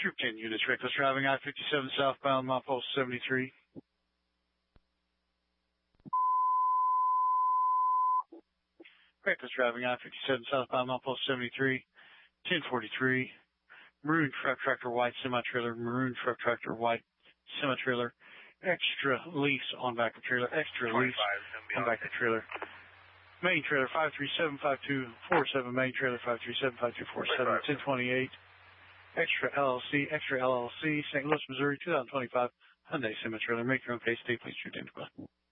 Troop 10 units, reckless driving I-57 southbound, milepost 73. Reckless driving I-57 southbound, milepost 73. 1043. Maroon truck tractor, white semi-trailer. Maroon truck tractor, white semi-trailer. Extra lease on back of trailer. Extra lease on back of trailer. Main trailer 5375247. Main trailer 5375247. 1028. Extra LLC, St. Louis, Missouri, 2025 Hyundai semi-trailer. Make your own pay. Stay please, Troop 10.